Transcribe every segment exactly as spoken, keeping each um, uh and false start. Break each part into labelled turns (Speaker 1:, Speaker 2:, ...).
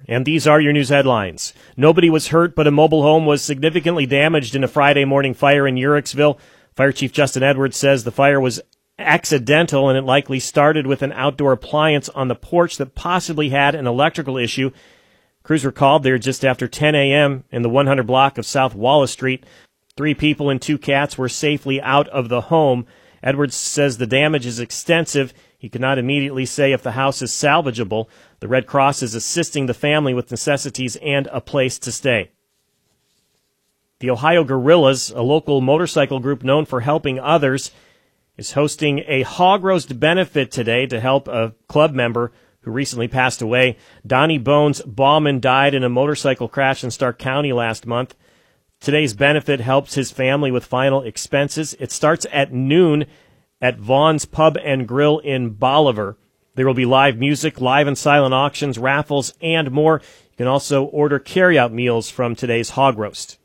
Speaker 1: And these are your news headlines. Nobody was hurt, but a mobile home was significantly damaged in a Friday morning fire in Uhrichsville. Fire Chief Justin Edwards says the fire was accidental and it likely started with an outdoor appliance on the porch that possibly had an electrical issue. Crews were called there just after ten a.m. in the one hundred block of South Wallace Street. Three people and two cats were safely out of the home. Edwards says the damage is extensive. He cannot immediately say if the house is salvageable. The Red Cross is assisting the family with necessities and a place to stay. The Ohio Gorillas, a local motorcycle group known for helping others, is hosting a hog roast benefit today to help a club member who recently passed away. Donnie Bones Bauman died in a motorcycle crash in Stark County last month. Today's benefit helps his family with final expenses. It starts at noon at Vaughn's Pub and Grill in Bolivar. There will be live music, live and silent auctions, raffles, and more. You can also order carryout meals from today's hog roast.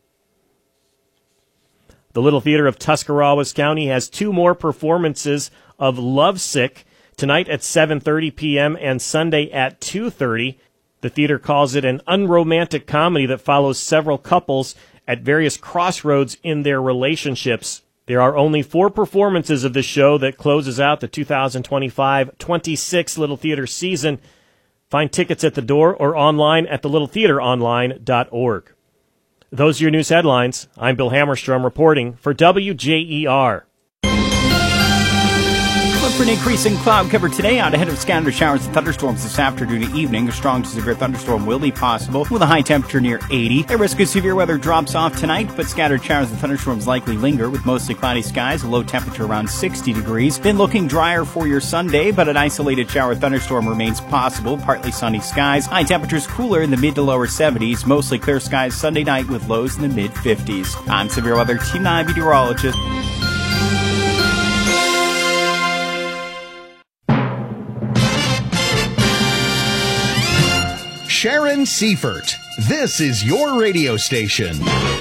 Speaker 1: The Little Theater of Tuscarawas County has two more performances of Lovesick tonight at seven thirty p.m. and Sunday at two thirty. The theater calls it an unromantic comedy that follows several couples at various crossroads in their relationships. There are only four performances of this show that closes out the two thousand twenty-five twenty-six Little Theater season. Find tickets at the door or online at the little theater online dot org. Those are your news headlines. I'm Bill Hammerstrom reporting for W J E R.
Speaker 2: Look for an increase in cloud cover today out ahead of scattered showers and thunderstorms this afternoon and evening. A strong to severe thunderstorm will be possible with a high temperature near eighty. The risk of severe weather drops off tonight, but scattered showers and thunderstorms likely linger with mostly cloudy skies, a low temperature around sixty degrees. Then looking drier for your Sunday, but an isolated shower thunderstorm remains possible. Partly sunny skies. High temperatures cooler in the mid to lower seventies. Mostly clear skies Sunday night with lows in the mid fifties. I'm Severe Weather Team nine meteorologist.
Speaker 3: Sharon Seifert. This is your radio station.